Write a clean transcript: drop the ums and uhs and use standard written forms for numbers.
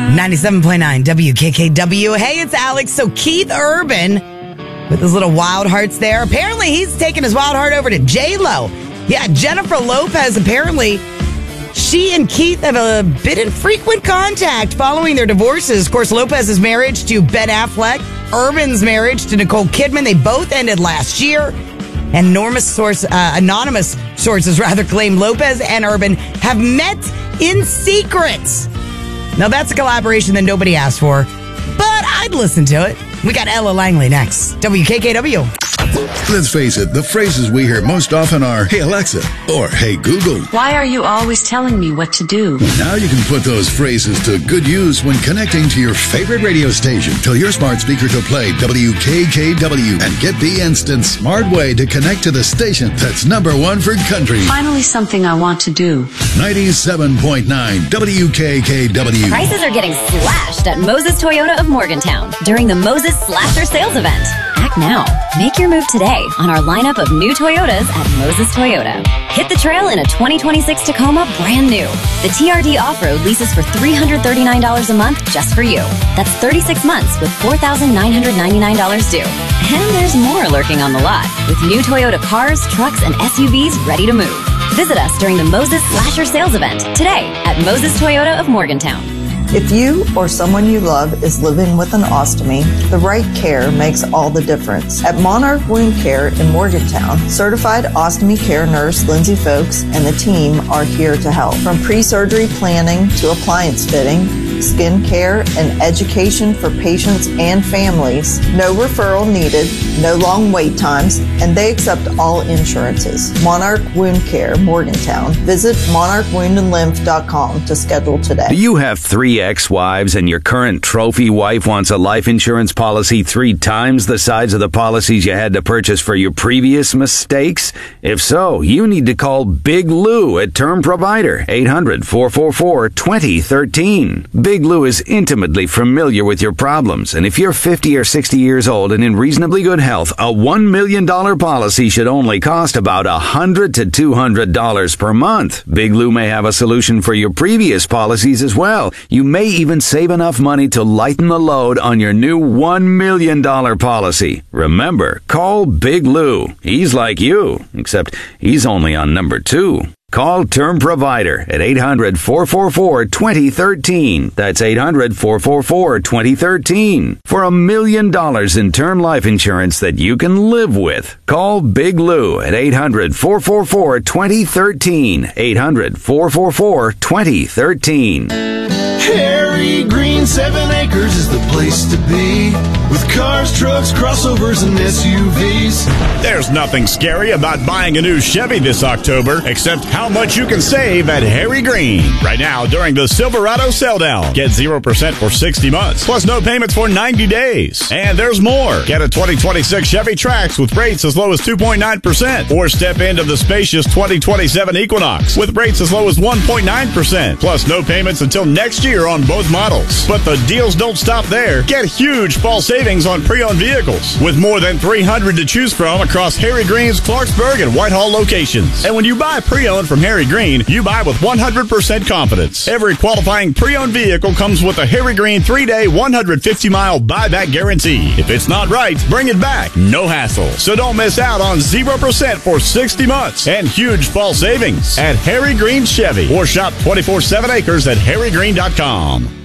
97.9 WKKW. Hey, it's Alex. So Keith Urban with his little wild hearts there. Apparently, he's taking his wild heart over to J-Lo. Yeah, Jennifer Lopez, apparently, she and Keith have been in frequent contact following their divorces. Of course, Lopez's marriage to Ben Affleck, Urban's marriage to Nicole Kidman, they both ended last year. And anonymous sources claim Lopez and Urban have met in secret. Now, that's a collaboration that nobody asked for, but I'd listen to it. We got Ella Langley next. WKKW. Let's face it, the phrases we hear most often are, "Hey Alexa," or "Hey Google." Why are you always telling me what to do? Now you can put those phrases to good use when connecting to your favorite radio station. Tell your smart speaker to play WKKW and get the instant smart way to connect to the station that's number one for country. Finally something I want to do. 97.9 WKKW. Prices are getting slashed at Moses Toyota of Morgantown during the Moses Slasher Sales Event. Act now. Make your move today on our lineup of new Toyotas at Moses Toyota. Hit the trail in a 2026 Tacoma brand new. The TRD off-road leases for $339 a month just for you. That's 36 months with $4,999 due. And there's more lurking on the lot with new Toyota cars, trucks, and SUVs ready to move. Visit us during the Moses Slasher Sales Event today at Moses Toyota of Morgantown. If you or someone you love is living with an ostomy, the right care makes all the difference. At Monarch Wound Care in Morgantown, certified ostomy care nurse Lindsay Folks and the team are here to help. From pre-surgery planning to appliance fitting, skin care, and education for patients and families. No referral needed, no long wait times, and they accept all insurances. Monarch Wound Care, Morgantown. Visit monarchwoundandlymph.com to schedule today. Do you have 3 ex-wives and your current trophy wife wants a life insurance policy 3 times the size of the policies you had to purchase for your previous mistakes? If so, you need to call Big Lou at Term Provider, 800-444-2013. Big Lou is intimately familiar with your problems, and if you're 50 or 60 years old and in reasonably good health, a $1 million policy should only cost about $100 to $200 per month. Big Lou may have a solution for your previous policies as well. You may even save enough money to lighten the load on your new $1 million policy. Remember, call Big Lou. He's like you, except he's only on number 2. Call Term Provider at 800-444-2013. That's 800-444-2013 for $1 million in term life insurance that you can live with. Call Big Lou at 800-444-2013. 800-444-2013. Harry Green 7 Acres is the place to be, with cars, trucks, crossovers, and SUVs. There's nothing scary about buying a new Chevy this October, except how much you can save at Harry Green. Right now, during the Silverado Sell Down, get 0% for 60 months, plus no payments for 90 days. And there's more. Get a 2026 Chevy Trax with rates as low as 2.9%, or step into the spacious 2027 Equinox with rates as low as 1.9%, plus no payments until next year on both models. But the deals don't stop there. Get huge fall savings on pre-owned vehicles with more than 300 to choose from across Harry Green's Clarksburg and Whitehall locations. And when you buy pre-owned from Harry Green, you buy with 100% confidence. Every qualifying pre-owned vehicle comes with a Harry Green 3-day, 150-mile buyback guarantee. If it's not right, bring it back. No hassle. So don't miss out on 0% for 60 months and huge fall savings at Harry Green Chevy, or shop 24/7 Acres at harrygreen.com.